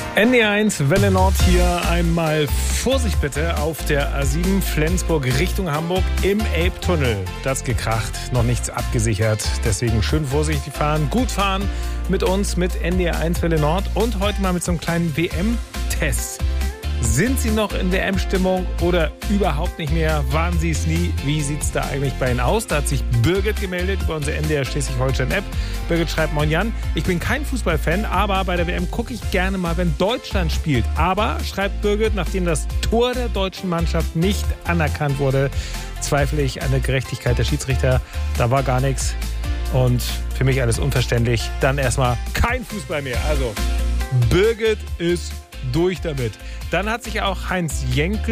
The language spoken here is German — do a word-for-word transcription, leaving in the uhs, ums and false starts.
N D R eins Welle Nord hier einmal Vorsicht bitte auf der A sieben Flensburg Richtung Hamburg im Elbtunnel. Das gekracht, noch nichts abgesichert. Deswegen schön vorsichtig fahren, gut fahren mit uns, mit N D R eins Welle Nord und heute mal mit so einem kleinen W M-Test. Sind Sie noch in W M-Stimmung oder überhaupt nicht mehr? Waren Sie es nie? Wie sieht es da eigentlich bei Ihnen aus? Da hat sich Birgit gemeldet über unsere N D R Schleswig-Holstein-App. Birgit schreibt: Moin Jan, ich bin kein Fußballfan, aber bei der W M gucke ich gerne mal, wenn Deutschland spielt. Aber, schreibt Birgit, nachdem das Tor der deutschen Mannschaft nicht anerkannt wurde, zweifle ich an der Gerechtigkeit der Schiedsrichter. Da war gar nichts und für mich alles unverständlich. Dann erstmal kein Fußball mehr. Also, Birgit ist durch damit. Dann hat sich auch Heinz Jenkel